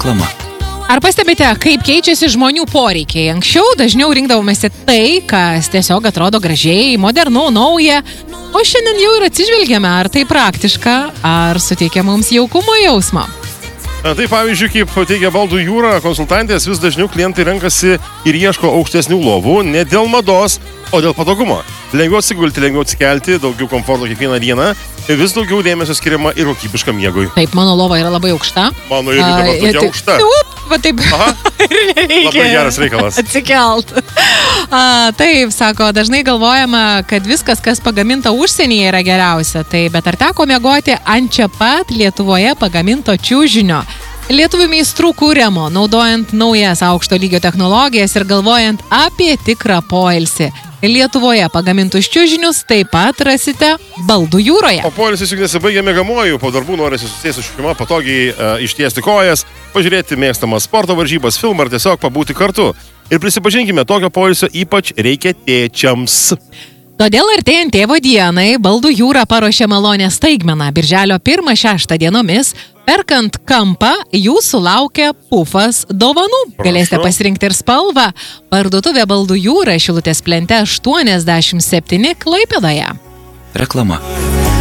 Reklama. Ar pastebite, kaip keičiasi žmonių poreikiai? Anksčiau dažniau rinkdavomėsi tai, kas tiesiog atrodo gražiai, modernu, nauja, o šiandien jau ir atsižvelgiame, ar tai praktiška, ar suteikia mums jaukumo jausmą. Tai pavyzdžiui, kaip teigia Baldų jūra, konsultantės vis dažniau klientai renkasi ir ieško aukštesnių lovų ne dėl mados, o dėl patogumo. Lengviau atsigulti, lengviau atsikelti, daugiau komforto kiekvieną dieną, vis daugiau dėmesio skiriama ir kokybiškam miegui. Taip, mano lova yra labai aukšta. Mano irgi dabar tokia aukšta. Va taip. Aha, reikia labai geras reikalas. Atsikelt. Taip, sako, dažnai galvojama, kad viskas, kas pagaminta užsienyje, yra geriausia. Tai, bet ar teko miegoti ant čia pat Lietuvoje pagaminto čiužinio? Lietuvių meistrų kūrimo, naudojant naujas aukšto lygio technologijas ir galvojant apie tikrą poilsį. Lietuvoje pagamintus čiužinius taip pat rasite Baldų jūroje. O poilsis juk nesibaigia miegamuoju, po darbų norisi susėsti su šeima, patogiai ištiesti kojas, pažiūrėti mėgstamas sporto varžybas, filmą ar tiesiog pabūti kartu. Ir prisipažinkime, tokio poilsio ypač reikia tėčiams. Todėl artėjant tėvo dienai, Baldų jūra paruošė malonę staigmeną. Birželio 1-6 dienomis, perkant kampą, jūsų laukia pufas dovanų. Galėsite pasirinkti ir spalvą. Parduotuvė Baldų jūra Šilutės plente 87 Klaipėdoje. Reklama.